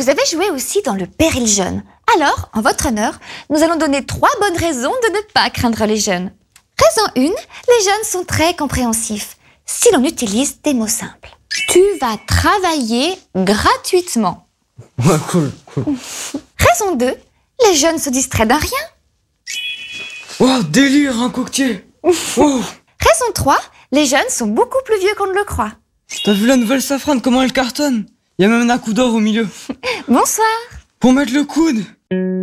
vous avez joué aussi dans le péril jeune. Alors, en votre honneur, nous allons donner 3 bonnes raisons de ne pas craindre les jeunes. Raison 1, les jeunes sont très compréhensifs si l'on utilise des mots simples. Tu vas travailler gratuitement. Ouais, cool. Raison 2, les jeunes se distraient d'un rien. Oh, délire, un coquetier. Oh, Raison 3, les jeunes sont beaucoup plus vieux qu'on ne le croit. t'as vu la nouvelle Safran, comment elle cartonne? Y a même un coup d'or au milieu. Bonsoir. Pour mettre le coude.